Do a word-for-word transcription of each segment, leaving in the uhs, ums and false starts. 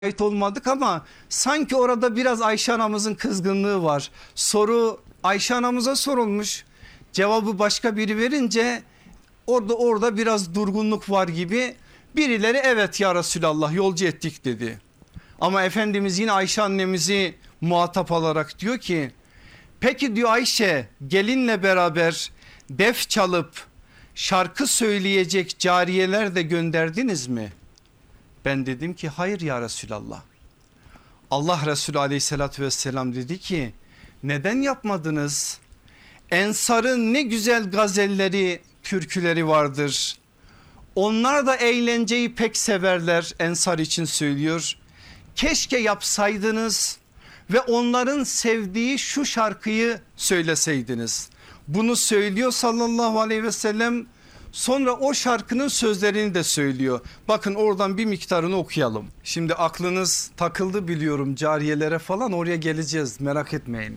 ait olmadık ama sanki orada biraz Ayşe anamızın kızgınlığı var. Soru Ayşe anamıza sorulmuş, cevabı başka biri verince orada orada biraz durgunluk var gibi. Birileri evet ya Resulallah yolcu ettik dedi. Ama Efendimiz yine Ayşe annemizi muhatap alarak diyor ki, peki diyor Ayşe, gelinle beraber def çalıp şarkı söyleyecek cariyeler de gönderdiniz mi? Ben dedim ki hayır ya Resulallah. Allah Resulü aleyhissalatü vesselam dedi ki, neden yapmadınız? Ensar'ın ne güzel gazelleri, türküleri vardır. Onlar da eğlenceyi pek severler, Ensar için söylüyor. Keşke yapsaydınız ve onların sevdiği şu şarkıyı söyleseydiniz. Bunu söylüyor sallallahu aleyhi ve sellem. Sonra o şarkının sözlerini de söylüyor. Bakın oradan bir miktarını okuyalım. Şimdi aklınız takıldı biliyorum, cariyelere falan, oraya geleceğiz, merak etmeyin.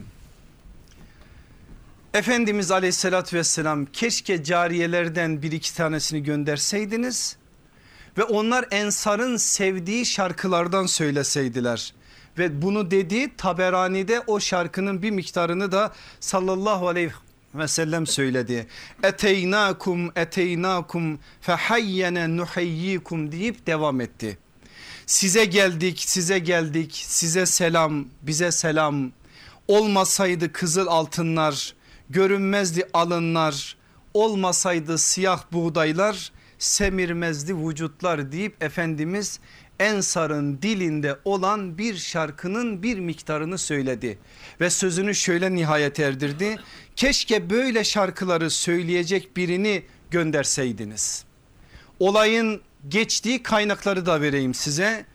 Efendimiz aleyhissalatü vesselam, keşke cariyelerden bir iki tanesini gönderseydiniz ve onlar Ensar'ın sevdiği şarkılardan söyleseydiler. Ve bunu dedi, Taberani'de o şarkının bir miktarını da sallallahu aleyhi ve sellem söyledi. Eteynakum eteynakum fehayyene nuhayyikum deyip devam etti. Size geldik, size geldik, size selam, bize selam. Olmasaydı kızıl altınlar, görünmezdi alınlar, olmasaydı siyah buğdaylar, semirmezdi vücutlar deyip Efendimiz Ensar'ın dilinde olan bir şarkının bir miktarını söyledi ve sözünü şöyle nihayet erdirdi. Keşke böyle şarkıları söyleyecek birini gönderseydiniz. Olayın geçtiği kaynakları da vereyim size.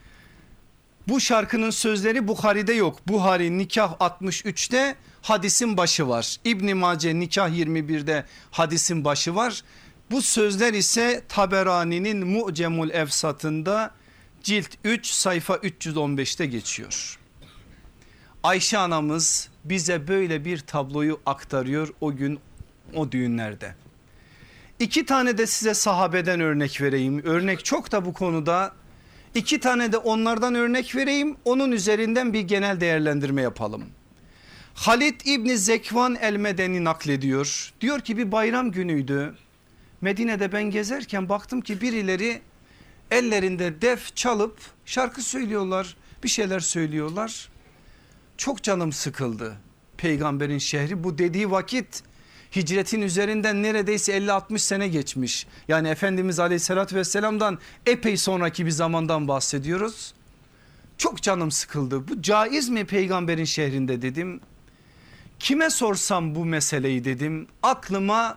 Bu şarkının sözleri Buhari'de yok. Buhari nikah altmış üçte hadisin başı var. İbn Mace nikah yirmi birde hadisin başı var. Bu sözler ise Taberani'nin Mu'cemul Efsat'ında cilt üç sayfa üç yüz on beşte geçiyor. Ayşe anamız bize böyle bir tabloyu aktarıyor o gün, o düğünlerde. İki tane de size sahabeden örnek vereyim. Örnek çok da bu konuda. İki tane de onlardan örnek vereyim. Onun üzerinden bir genel değerlendirme yapalım. Halid İbni Zekvan el-Medeni naklediyor. Diyor ki bir bayram günüydü. Medine'de ben gezerken baktım ki birileri ellerinde def çalıp şarkı söylüyorlar, bir şeyler söylüyorlar. Çok canım sıkıldı. Peygamberin şehri, bu dediği vakit hicretin üzerinden neredeyse elli altmış sene geçmiş. Yani Efendimiz aleyhissalatü vesselam'dan epey sonraki bir zamandan bahsediyoruz. Çok canım sıkıldı. Bu caiz mi peygamberin şehrinde dedim. Kime sorsam bu meseleyi dedim. Aklıma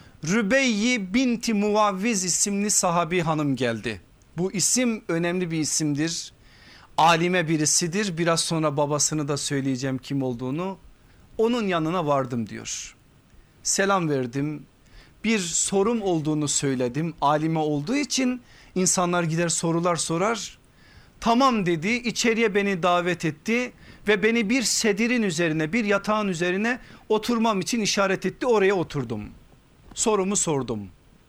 Rübeyyi binti Muvavviz isimli sahabi hanım geldi. Bu isim önemli bir isimdir. Alime birisidir. Biraz sonra babasını da söyleyeceğim kim olduğunu. Onun yanına vardım diyor. Selam verdim. Bir sorum olduğunu söyledim. Alime olduğu için insanlar gider sorular sorar. Tamam dedi, içeriye beni davet etti ve beni bir sedirin üzerine, bir yatağın üzerine oturmam için işaret etti. Oraya oturdum. Sorumu sordum.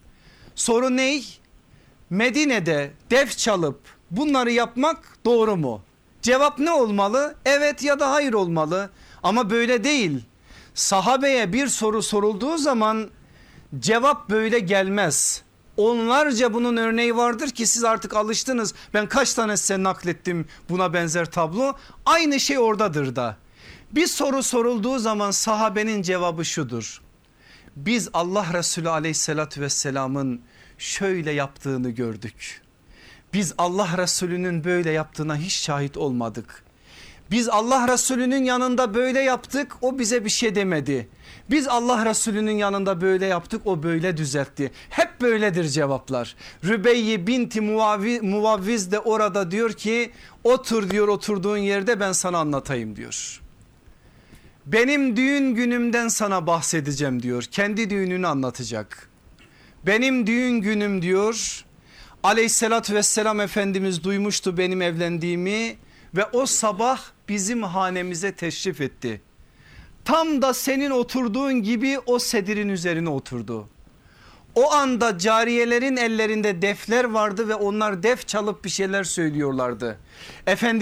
Soru ney? Medine'de def çalıp bunları yapmak doğru mu? Cevap ne olmalı? Evet ya da hayır olmalı. Ama böyle değil. Sahabeye bir soru sorulduğu zaman cevap böyle gelmez. Onlarca bunun örneği vardır ki siz artık alıştınız. Ben kaç tane size naklettim buna benzer tablo. Aynı şey oradadır da. Bir soru sorulduğu zaman sahabenin cevabı şudur. Biz Allah Resulü aleyhissalatü vesselamın şöyle yaptığını gördük. Biz Allah Resulü'nün böyle yaptığına hiç şahit olmadık. Biz Allah Resulü'nün yanında böyle yaptık, o bize bir şey demedi. Biz Allah Resulü'nün yanında böyle yaptık, o böyle düzeltti. Hep böyledir cevaplar. Rübeyyi binti Muvavviz de orada diyor ki otur diyor, oturduğun yerde ben sana anlatayım diyor. Benim düğün günümden sana bahsedeceğim diyor. Kendi düğününü anlatacak. Benim düğün günüm diyor. Aleyhissalatü vesselam Efendimiz duymuştu benim evlendiğimi ve o sabah bizim hanemize teşrif etti. Tam da senin oturduğun gibi o sedirin üzerine oturdu. O anda cariyelerin ellerinde defler vardı ve onlar def çalıp bir şeyler söylüyorlardı. Efendimiz